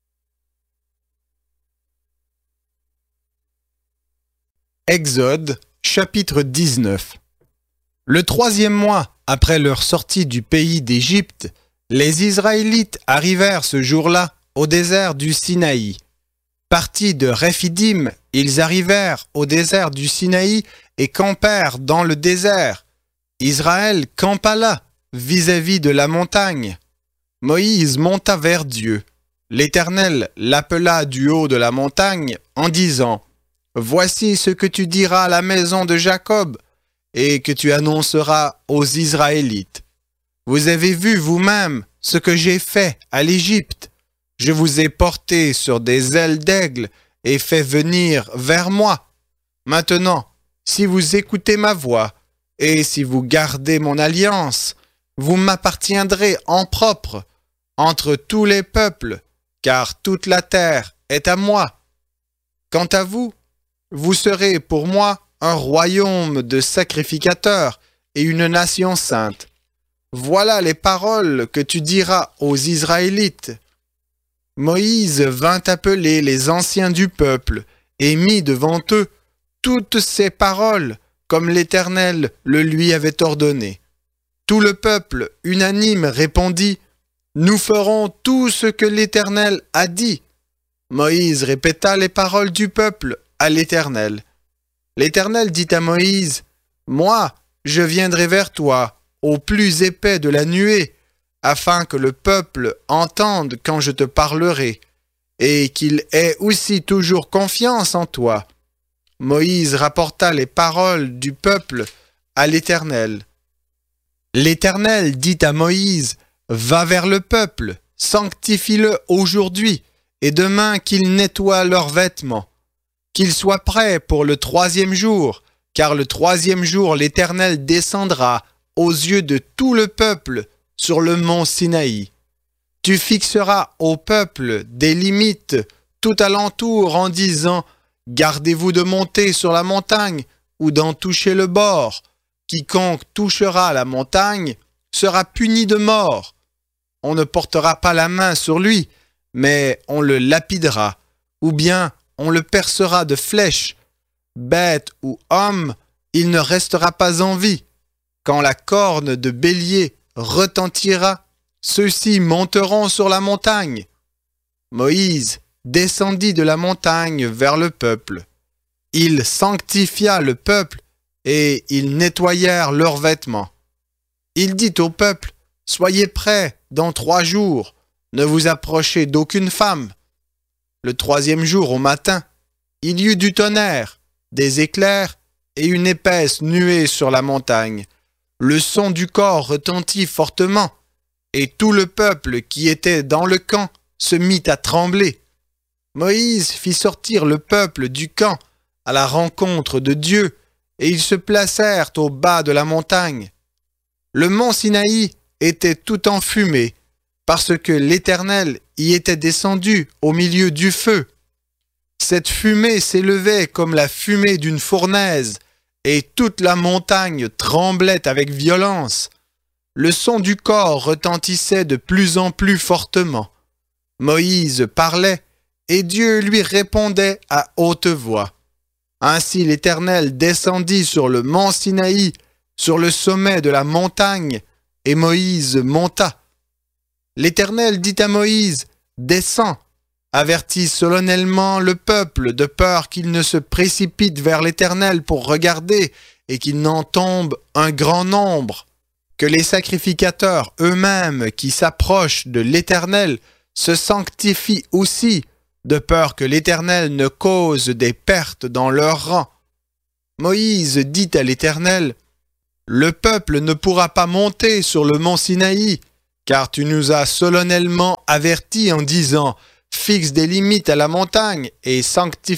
Exode, chapitre 19. Le 3e mois après leur sortie du pays d'Égypte, les Israélites arrivèrent ce jour-là au désert du Sinaï. Partis de Réphidim, ils arrivèrent au désert du Sinaï et campèrent dans le désert. Israël campa là, vis-à-vis de la montagne. Moïse monta vers Dieu. L'Éternel l'appela du haut de la montagne en disant : « Voici ce que tu diras à la maison de Jacob et que tu annonceras aux Israélites. Vous avez vu vous-même ce que j'ai fait à l'Égypte. Je vous ai porté sur des ailes d'aigle et fait venir vers moi. Maintenant, si vous écoutez ma voix et si vous gardez mon alliance, vous m'appartiendrez en propre entre tous les peuples, car toute la terre est à moi. Quant à vous, vous serez pour moi un royaume de sacrificateurs et une nation sainte. Voilà les paroles que tu diras aux Israélites. » Moïse vint appeler les anciens du peuple et mit devant eux toutes ces paroles comme l'Éternel le lui avait ordonné. Tout le peuple unanime répondit : « Nous ferons tout ce que l'Éternel a dit. » Moïse répéta les paroles du peuple à l'Éternel. L'Éternel dit à Moïse : « Moi, je viendrai vers toi au plus épais de la nuée, afin que le peuple entende quand je te parlerai, et qu'il ait aussi toujours confiance en toi. » Moïse rapporta les paroles du peuple à l'Éternel. L'Éternel dit à Moïse : « Va vers le peuple, sanctifie-le aujourd'hui, et demain qu'ils nettoient leurs vêtements. Qu'ils soient prêts pour le 3e jour, car le 3e jour l'Éternel descendra aux yeux de tout le peuple sur le mont Sinaï. Tu fixeras au peuple des limites tout alentour en disant : Gardez-vous de monter sur la montagne ou d'en toucher le bord. Quiconque touchera la montagne sera puni de mort. On ne portera pas la main sur lui, mais on le lapidera, ou bien on le percera de flèches. Bête ou homme, il ne restera pas en vie. Quand la corne de bélier retentira, ceux-ci monteront sur la montagne. » Moïse descendit de la montagne vers le peuple. Il sanctifia le peuple et ils nettoyèrent leurs vêtements. Il dit au peuple : « Soyez prêts dans 3 jours, ne vous approchez d'aucune femme. » Le 3e jour au matin, il y eut du tonnerre, des éclairs et une épaisse nuée sur la montagne. Le son du cor retentit fortement, et tout le peuple qui était dans le camp se mit à trembler. Moïse fit sortir le peuple du camp à la rencontre de Dieu, et ils se placèrent au bas de la montagne. Le mont Sinaï était tout en fumée, parce que l'Éternel y était descendu au milieu du feu. Cette fumée s'élevait comme la fumée d'une fournaise, et toute la montagne tremblait avec violence. Le son du cor retentissait de plus en plus fortement. Moïse parlait, et Dieu lui répondait à haute voix. Ainsi l'Éternel descendit sur le mont Sinaï, sur le sommet de la montagne, et Moïse monta. L'Éternel dit à Moïse : « Descends, avertis solennellement le peuple de peur qu'il ne se précipite vers l'Éternel pour regarder et qu'il n'en tombe un grand nombre. Que les sacrificateurs eux-mêmes qui s'approchent de l'Éternel se sanctifient aussi, de peur que l'Éternel ne cause des pertes dans leur rang. » Moïse dit à l'Éternel, « Le peuple ne pourra pas monter sur le mont Sinaï, car tu nous as solennellement avertis en disant, « Fixe des limites à la montagne et sanctifie-la. »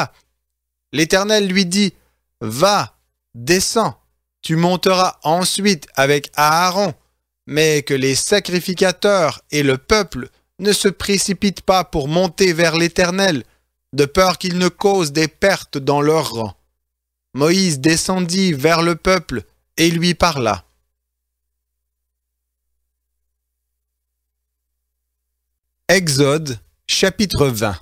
L'Éternel lui dit, « Va, descends, tu monteras ensuite avec Aaron, mais que les sacrificateurs et le peuple ne se précipitent pas pour monter vers l'Éternel, de peur qu'ils ne causent des pertes dans leur rang. » Moïse descendit vers le peuple et lui parla. Exode, chapitre 20.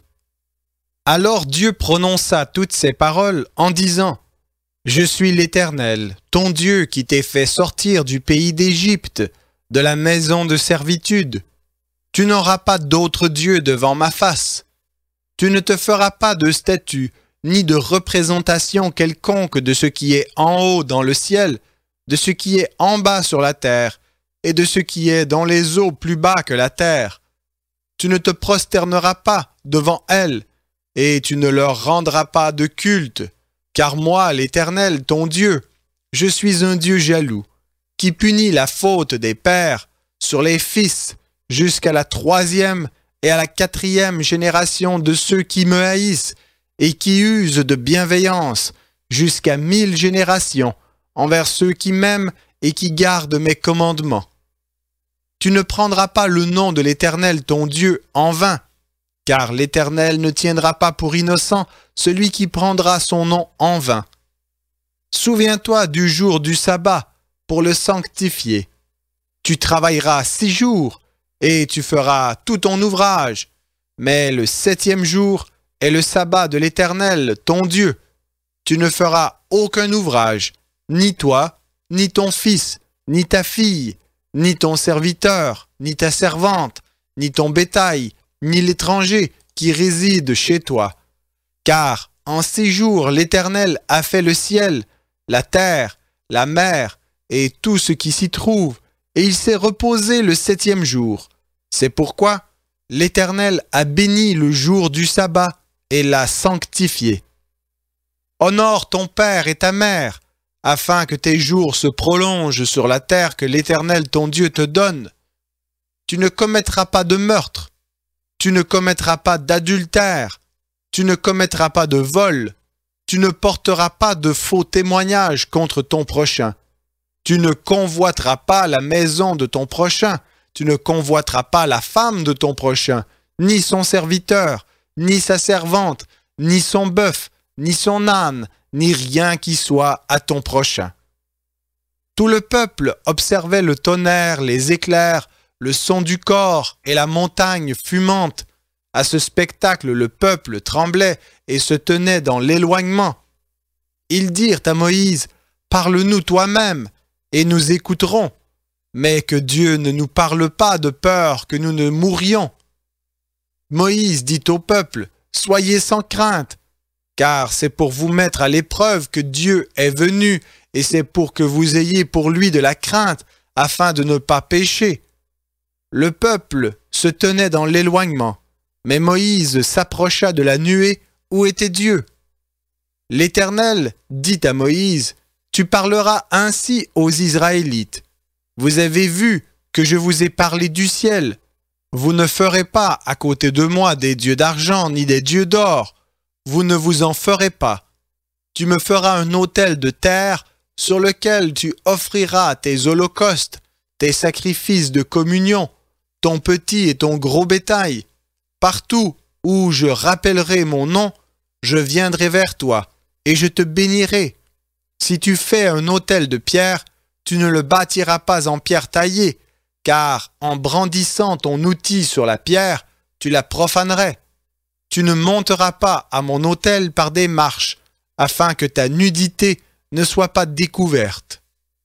Alors Dieu prononça toutes ces paroles en disant, « Je suis l'Éternel, ton Dieu qui t'ai fait sortir du pays d'Égypte, de la maison de servitude. Tu n'auras pas d'autre Dieu devant ma face. Tu ne te feras pas de statue, ni de représentation quelconque de ce qui est en haut dans le ciel, de ce qui est en bas sur la terre, et de ce qui est dans les eaux plus bas que la terre. Tu ne te prosterneras pas devant elles, et tu ne leur rendras pas de culte, car moi, l'Éternel, ton Dieu, je suis un Dieu jaloux, qui punit la faute des pères sur les fils jusqu'à la 3e et à la 4e génération de ceux qui me haïssent et qui usent de bienveillance jusqu'à 1000 générations envers ceux qui m'aiment et qui gardent mes commandements. Tu ne prendras pas le nom de l'Éternel ton Dieu en vain, car l'Éternel ne tiendra pas pour innocent celui qui prendra son nom en vain. Souviens-toi du jour du sabbat pour le sanctifier. Tu travailleras 6 jours et tu feras tout ton ouvrage, mais le 7e jour est le sabbat de l'Éternel ton Dieu. Tu ne feras aucun ouvrage, ni toi, ni ton fils, ni ta fille, ni ton serviteur, ni ta servante, ni ton bétail, ni l'étranger qui réside chez toi. Car en 6 jours l'Éternel a fait le ciel, la terre, la mer et tout ce qui s'y trouve, et il s'est reposé le 7e jour. C'est pourquoi l'Éternel a béni le jour du sabbat et l'a sanctifié. Honore ton père et ta mère, afin que tes jours se prolongent sur la terre que l'Éternel ton Dieu te donne. Tu ne commettras pas de meurtre, tu ne commettras pas d'adultère, tu ne commettras pas de vol, tu ne porteras pas de faux témoignages contre ton prochain. Tu ne convoiteras pas la maison de ton prochain, tu ne convoiteras pas la femme de ton prochain, ni son serviteur, ni sa servante, ni son bœuf, ni son âne, ni rien qui soit à ton prochain. Tout le peuple observait le tonnerre, les éclairs, le son du cor et la montagne fumante. À ce spectacle, le peuple tremblait et se tenait dans l'éloignement. Ils dirent à Moïse, « Parle-nous toi-même, et nous écouterons, mais que Dieu ne nous parle pas de peur que nous ne mourions. » Moïse dit au peuple, « Soyez sans crainte, car c'est pour vous mettre à l'épreuve que Dieu est venu, et c'est pour que vous ayez pour lui de la crainte, afin de ne pas pécher. » Le peuple se tenait dans l'éloignement, mais Moïse s'approcha de la nuée où était Dieu. L'Éternel dit à Moïse, « Tu parleras ainsi aux Israélites. Vous avez vu que je vous ai parlé du ciel. Vous ne ferez pas à côté de moi des dieux d'argent ni des dieux d'or. Vous ne vous en ferez pas. Tu me feras un autel de terre sur lequel tu offriras tes holocaustes, tes sacrifices de communion, ton petit et ton gros bétail. Partout où je rappellerai mon nom, je viendrai vers toi et je te bénirai. Si tu fais un autel de pierre, tu ne le bâtiras pas en pierre taillée, car en brandissant ton outil sur la pierre, tu la profanerais. Tu ne monteras pas à mon autel par des marches, afin que ta nudité ne soit pas découverte.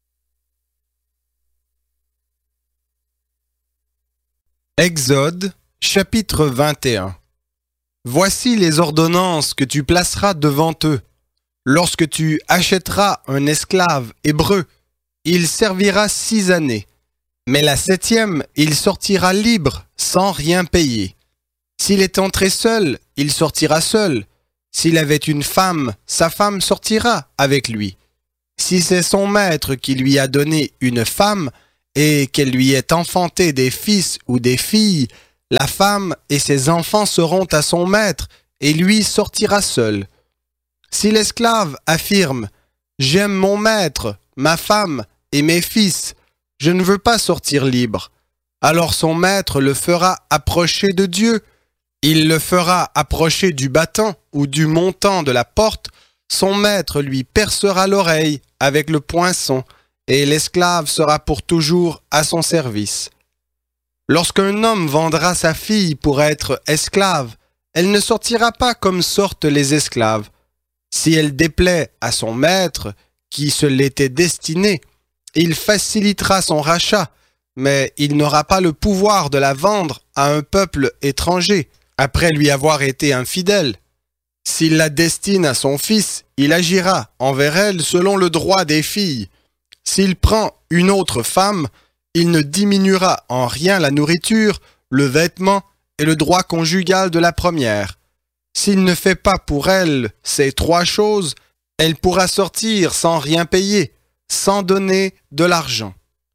Exode, chapitre 21. Voici les ordonnances que tu placeras devant eux. Lorsque tu achèteras un esclave hébreu, il servira 6 années, mais la 7e, il sortira libre, sans rien payer. S'il est entré seul, il sortira seul. S'il avait une femme, sa femme sortira avec lui. Si c'est son maître qui lui a donné une femme et qu'elle lui ait enfanté des fils ou des filles, la femme et ses enfants seront à son maître et lui sortira seul. Si l'esclave affirme « J'aime mon maître, ma femme et mes fils, je ne veux pas sortir libre », alors son maître le fera approcher de Dieu. Il le fera approcher du battant ou du montant de la porte, son maître lui percera l'oreille avec le poinçon, et l'esclave sera pour toujours à son service. Lorsqu'un homme vendra sa fille pour être esclave, elle ne sortira pas comme sortent les esclaves. Si elle déplaît à son maître, qui se l'était destiné, il facilitera son rachat, mais il n'aura pas le pouvoir de la vendre à un peuple étranger, après lui avoir été infidèle. S'il la destine à son fils, il agira envers elle selon le droit des filles. S'il prend une autre femme, il ne diminuera en rien la nourriture, le vêtement et le droit conjugal de la première. S'il ne fait pas pour elle ces trois choses, elle pourra sortir sans rien payer, sans donner de l'argent.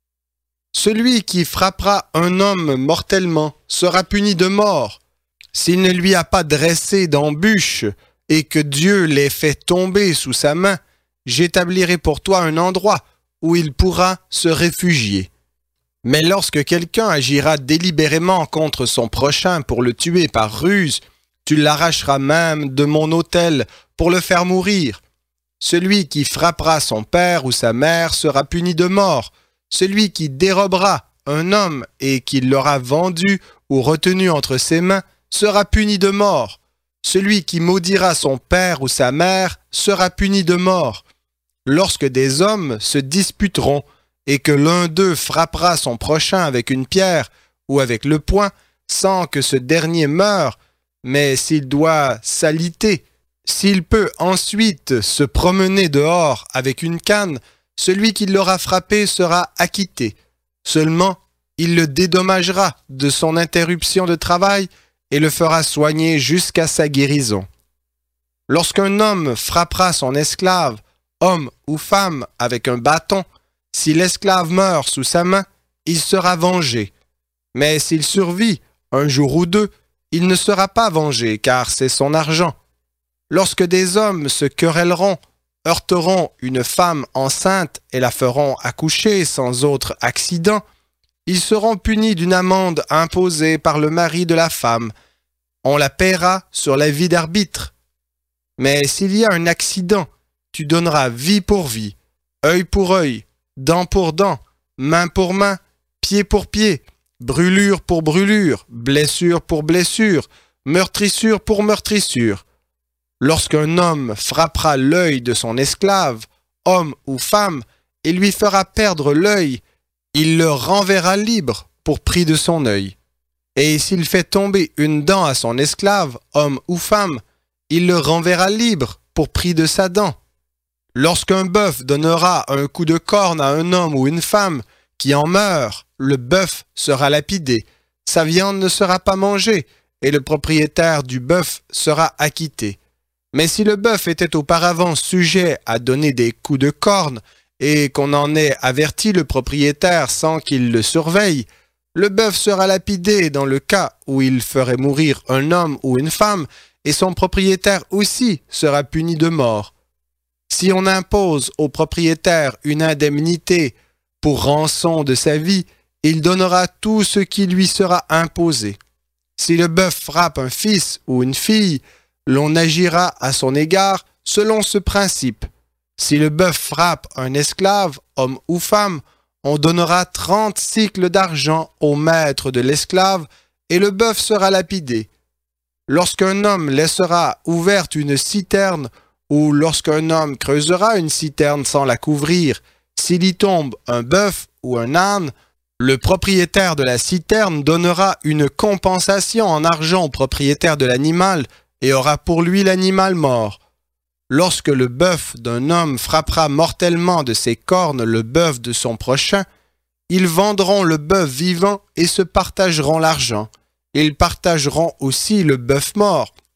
Celui qui frappera un homme mortellement sera puni de mort. S'il ne lui a pas dressé d'embûches et que Dieu l'ait fait tomber sous sa main, j'établirai pour toi un endroit où il pourra se réfugier. Mais lorsque quelqu'un agira délibérément contre son prochain pour le tuer par ruse, tu l'arracheras même de mon autel pour le faire mourir. Celui qui frappera son père ou sa mère sera puni de mort. Celui qui dérobera un homme et qui l'aura vendu ou retenu entre ses mains sera puni de mort. Celui qui maudira son père ou sa mère sera puni de mort. Lorsque des hommes se disputeront et que l'un d'eux frappera son prochain avec une pierre ou avec le poing, sans que ce dernier meure, mais s'il doit s'aliter, s'il peut ensuite se promener dehors avec une canne, celui qui l'aura frappé sera acquitté. Seulement, il le dédommagera de son interruption de travail et le fera soigner jusqu'à sa guérison. Lorsqu'un homme frappera son esclave, homme ou femme, avec un bâton, si l'esclave meurt sous sa main, il sera vengé. Mais s'il survit un jour ou deux, il ne sera pas vengé, car c'est son argent. Lorsque des hommes se querelleront, heurteront une femme enceinte et la feront accoucher sans autre accident, ils seront punis d'une amende imposée par le mari de la femme. On la paiera sur la vie d'arbitre. Mais s'il y a un accident, tu donneras vie pour vie, œil pour œil, dent pour dent, main pour main, pied pour pied, brûlure pour brûlure, blessure pour blessure, meurtrissure pour meurtrissure. Lorsqu'un homme frappera l'œil de son esclave, homme ou femme, et lui fera perdre l'œil, il le renverra libre pour prix de son œil. Et s'il fait tomber une dent à son esclave, homme ou femme, il le renverra libre pour prix de sa dent. Lorsqu'un bœuf donnera un coup de corne à un homme ou une femme qui en meurt, le bœuf sera lapidé, sa viande ne sera pas mangée, et le propriétaire du bœuf sera acquitté. Mais si le bœuf était auparavant sujet à donner des coups de corne, et qu'on en ait averti le propriétaire sans qu'il le surveille, le bœuf sera lapidé dans le cas où il ferait mourir un homme ou une femme, et son propriétaire aussi sera puni de mort. Si on impose au propriétaire une indemnité pour rançon de sa vie, il donnera tout ce qui lui sera imposé. Si le bœuf frappe un fils ou une fille, l'on agira à son égard selon ce principe. Si le bœuf frappe un esclave, homme ou femme, on donnera 30 cycles d'argent au maître de l'esclave et le bœuf sera lapidé. Lorsqu'un homme laissera ouverte une citerne ou lorsqu'un homme creusera une citerne sans la couvrir, s'il y tombe un bœuf ou un âne, le propriétaire de la citerne donnera une compensation en argent au propriétaire de l'animal et aura pour lui l'animal mort. Lorsque le bœuf d'un homme frappera mortellement de ses cornes le bœuf de son prochain, ils vendront le bœuf vivant et se partageront l'argent. Ils partageront aussi le bœuf mort.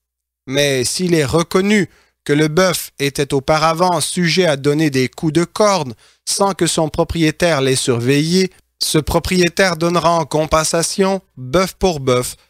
Mais s'il est reconnu que le bœuf était auparavant sujet à donner des coups de corne sans que son propriétaire l'ait surveillé, ce propriétaire donnera en compensation bœuf pour bœuf